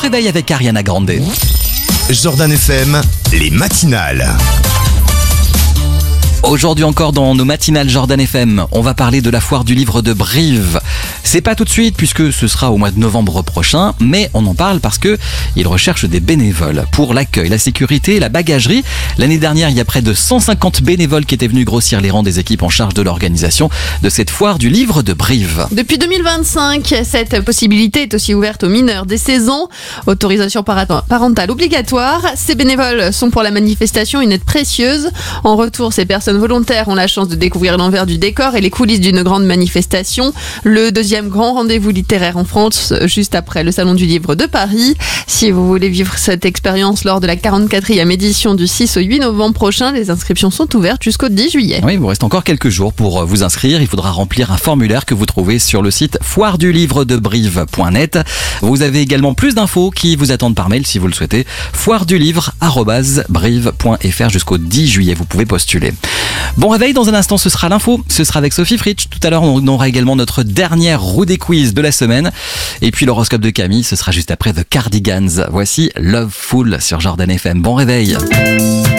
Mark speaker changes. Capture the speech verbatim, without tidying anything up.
Speaker 1: réveil avec Ariana Grande.
Speaker 2: Jordan F M, les matinales.
Speaker 1: Aujourd'hui encore dans nos matinales Jordan F M, on va parler de la foire du livre de Brive. C'est pas tout de suite puisque ce sera au mois de novembre prochain, mais on en parle parce que ils recherchent des bénévoles pour l'accueil, la sécurité et la bagagerie. L'année dernière, il y a près de cent cinquante bénévoles qui étaient venus grossir les rangs des équipes en charge de l'organisation de cette foire du livre de Brive.
Speaker 3: Depuis deux mille vingt-cinq, cette possibilité est aussi ouverte aux mineurs dès seize ans. Autorisation parentale obligatoire. Ces bénévoles sont pour la manifestation une aide précieuse. En retour, ces personnes volontaires ont la chance de découvrir l'envers du décor et les coulisses d'une grande manifestation. Le deuxième grand rendez-vous littéraire en France, juste après le Salon du Livre de Paris. Si vous voulez vivre cette expérience lors de la quarante-quatrième édition du six au huit novembre prochain, les inscriptions sont ouvertes jusqu'au dix juillet.
Speaker 1: Oui, il vous reste encore quelques jours pour vous inscrire. Il faudra remplir un formulaire que vous trouvez sur le site foire du livre de brive point net. Vous avez également plus d'infos qui vous attendent par mail si vous le souhaitez. foire du livre arobase brive point f r jusqu'au dix juillet. Vous pouvez postuler. Bon réveil, dans un instant ce sera l'info, ce sera avec Sophie Fritsch. Tout à l'heure on aura également notre dernière roue des quiz de la semaine. Et puis l'horoscope de Camille, ce sera juste après The Cardigans. Voici Loveful sur Jordan F M. Bon réveil.